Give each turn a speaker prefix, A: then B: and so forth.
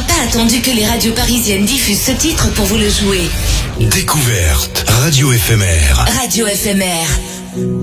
A: pas attendu que les radios parisiennes diffusent ce titre pour vous le jouer.
B: Découverte, radio éphémère.
A: Radio éphémère.